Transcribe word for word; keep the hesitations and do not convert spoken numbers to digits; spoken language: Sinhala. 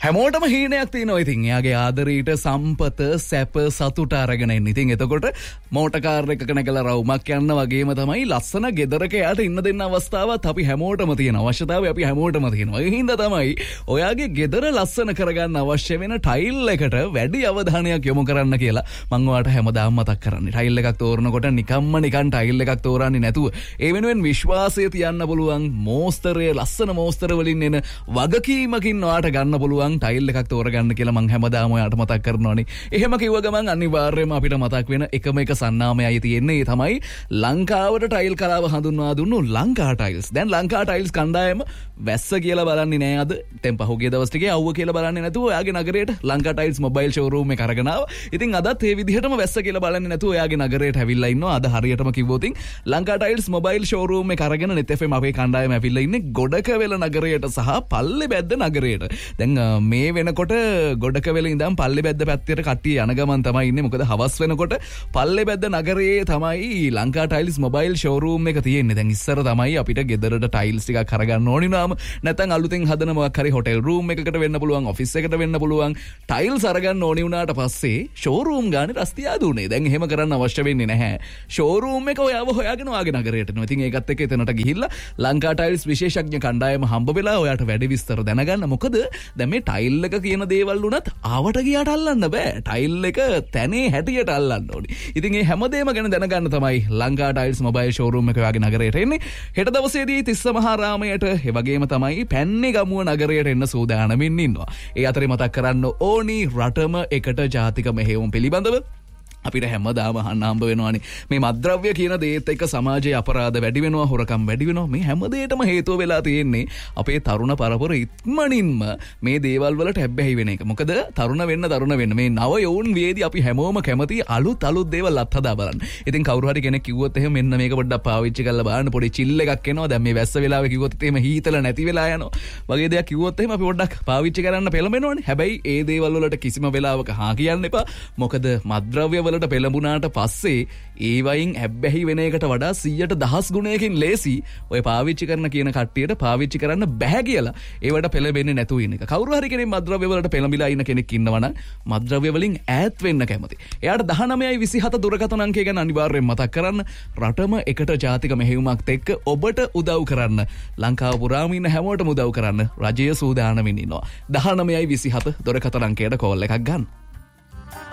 හැමෝටම හීනයක් තියෙනවා. ඉතින් එයාගේ ආදරයට සම්පත සැප සතුට අරගෙන ඉන්න. ඉතින් එතකොට මෝටර් කාර් එකක නැගලා රවුමක් යන්න වගේම තමයි ලස්සන ගෙදරක යාට ඉන්න දෙන්න අවස්ථාවක් අපි හැමෝටම තියෙන අවශ්‍යතාවය අපි හැමෝටම තියෙනවා. ඒ හින්දා තමයි ඔයාගේ ගෙදර ලස්සන කරගන්න අවශ්‍ය වෙන ටයිල් එකට වැඩි අවධානයක් යොමු කරන්න කියලා මම ඔයාලට හැමදාම මතක් කරන්නේ. ටයිල් එකක් තෝරනකොට නිකම්ම නිකන් ටයිල් එකක් තෝරන්නේ නැතුව ඒ වෙනුවෙන් විශ්වාසය තියන්න පුළුවන් මෝස්තරයේ ලස්සන මෝස්තර වලින් එන වගකීමකින් ඔයාට ගන්න පුළුවන් ටයිල් එකක් තෝරගන්න කියලා මම හැමදාම ඔයාලට මතක් කරනවානේ. එහෙම කිව්ව ගමන් අනිවාර්යයෙන්ම අපිට මතක් වෙන එකම එක සන්නාමයයි තියෙන්නේ. ඒ තමයි ලංකාවට ටයිල් කලාව හඳුන්වා දුන්නු ලංකා ටයිල්ස්. දැන් ලංකා ටයිල්ස් කණ්ඩායම වැස්ස කියලා බලන්නේ නෑ අද. දැන් පහුගිය දවස් ටිකේ අවුව කියලා බලන්නේ නැතුව ඔයාගේ නගරයට ලංකා ටයිල්ස් මොබයිල් ෂෝරූම් එක අරගෙන ආවා. ඉතින් අදත් මේ විදිහටම වැස්ස කියලා බලන්නේ නැතුව ඔයාගේ නගරයට ඇවිල්ලා ඉන්නවා. අද හරියටම කිව්වොත් ලංකා ටයිල්ස් මොබයිල් ෂෝරූම් එක අරගෙන net f m අපේ කණ්ඩායම ඇවිල්ලා ඉන්නේ ගොඩකවැල නගරයට සහ පල්ලෙබැද්ද නගරයට. දැන් මේ වෙනකොට ගොඩකවැල ඉඳන් පල්ලෙබැද්ද පැත්තට කට්ටිය යන ගමන් තමයි ඉන්නේ. මොකද හවස් වෙනකොට පල්ලෙබැද්ද නගරයේ තමයි ලංකා ටයිල්ස් මොබයිල් ෂෝරූම් එක තියෙන්නේ. දැන් ඉස්සර තමයි අපිට ගෙදරට ටයිල්ස් ටිකක් අරගන්න ඕනි නාම නැත්නම් අලුතෙන් හදන මොකක් හරි හොටෙල් රූම් එකකට වෙන්න පුළුවන්, ඔෆිස් එකකට වෙන්න පුළුවන්. ටයිල්ස් අරගන්න ඕනි වුණාට පස්සේ ෂෝරූම් ගානේ රස්තියා දුන්නේ. දැන් එහෙම කරන්න අවශ්‍ය වෙන්නේ නැහැ. ෂෝරූම් එක ඔයාව හොයාගෙන ඔයාගේ නගරයට එනවා. ඉතින් ඒකත් එක්ක එතනට ගිහිල්ලා ලංකා ටයිල්ස් විශේෂඥ කණ්ඩායම හම්බ වෙලා ඔයාට වැඩි විස්තර දැනගන්න. මොකද දැන් මේ ටයිල් එක කියන දේවල් උනත් ආවට ගියාට අල්ලන්න බෑ. ටයිල් එක තැනේ හැටියට අල්ලන්න ඕනේ. ඉතින් මේ හැමදේම ගැන දැනගන්න තමයි ලංකා ටයිල්ස් මොබයිල් ෂෝරූම් එක ඔයාගේ නගරයට එන්නේ. හෙට දවසේදී තිස්ස මහාරාමයට ඒ වගේම තමයි පැන්නේ ගමුව නගරයට එන්න සූදානමින් ඉන්නවා. ඒ අතරේ මතක් කරන්න ඕනි රටම එකට ජාතික මෙහෙයුම් පිළිබඳව අපිට හැමදාම අහන්න හම්බ වෙනවානේ. මේ මත්ද්‍රව්‍ය කියන දේත් එක්ක සමාජයේ අපරාධ වැඩි වෙනවා, හොරකම් වැඩි වෙනවා. මේ හැම දෙයකටම හේතුව වෙලා තියෙන්නේ අපේ තරුණ පරපුර ඉක්මනින්ම මේ දේවල් වලට හැබ්බැහි වෙන එක. මොකද තරුණ වෙන්න තරුණ වෙන්න මේ නව යෝන් වේදී අපි හැමෝම කැමති අලුත් අලුත් දේවල් අත්හදා බලන්න. ඉතින් කවුරු හරි කෙනෙක් කිව්වොත් එහෙම මෙන්න මේක පොඩ්ඩක් පාවිච්චි කරලා බලන්න පොඩි චිල් එකක් එනවා. දැන් මේ වැස්ස වෙලාවේ කිව්වොත් එහෙම හීතල නැති වෙලා යනවා. වගේ දෙයක් කිව්වොත් එහෙම අපි පොඩ්ඩක් පාවිච්චි කරන්න පෙළඹෙනවනේ. හැබැයි ඒ දේවල් වලට කිසිම වෙලාවක හා කියන්න එපා. මොකද මත්ද්‍රව්‍ය වලට පෙළඹුණාට පස්සේ ඒ වයින් හැබ්බැහි වෙන එකට වඩා සීයට දහස් ගුණයකින් ලේසි ඔය පාවිච්චි කරන කියන කට්ටියට පාවිච්චි කරන්න බෑ කියලා ඒවට පෙළඹෙන්නේ නැතුව ඉන්න එක. කවුරු හරි කෙනෙක් මත්ද්‍රව්‍ය වලට පෙළඹිලා ඉන්න කෙනෙක් ඉන්නවනම් මත්ද්‍රව්‍ය වලින් ඈත් වෙන්න කැමති. එයාට දහනවයයි විසිහත දුරකථන අංකය ගැන අනිවාර්යයෙන් මතක් කරන්න. රටම එකට ජාතික මෙහෙයුමක් එක්ක ඔබට උදව් කරන්න, ලංකාව පුරාම ඉන්න හැමෝටම උදව් කරන්න රජය සූදානමින් ඉන්නවා. දහනවයයි විසිහත දුරකථන අංකයට කෝල් එකක් ගන්න.